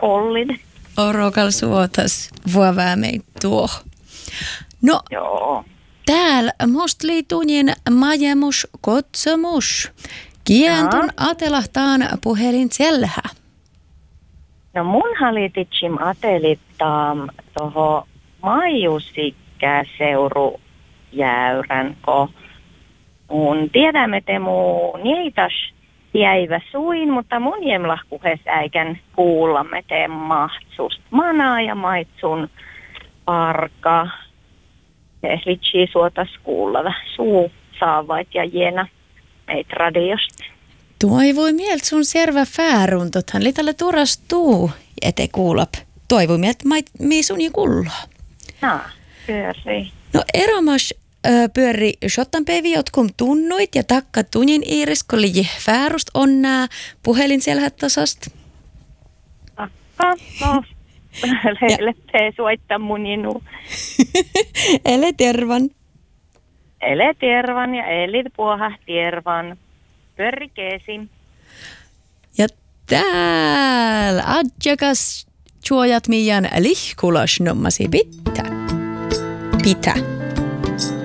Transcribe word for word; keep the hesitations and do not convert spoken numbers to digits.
kollin. Orokal suotas vuovää meitä tuo. No, Joo. täällä musta liitunin majemus kotsomus. Kientun atelahtaan puhelin selhä. No mun halititsim atelittam toho maijusikkä seuru jäyrän, ko mun tiedämme te mu niitas jäivä suin, mutta mun jemlahkuhes äikän kuullamme te mahtsust manaa ja maitsun parka. Se litsi suotas kuulla suu saavait ja jena meitä radiosta. Toivoi mieltä sun servä fääruntothan litalle turastuu, ete kuulap. Toivoi mieltä mii sun ja kullaa. No, pyörii. No eromas ö, pyöri shottanpäivi jotkum tunnuit ja takka tunnin iiris, kun liji fäärust on nää puhelin siellä tasasta. Takka, no, leppee suittaa mun inu. Ele tervan. Ele tervan ja elit puoha tervan. Pyöri keesi. Ja täällä adjakas chuojat mian lihkulas nommasi pitää. Pitää.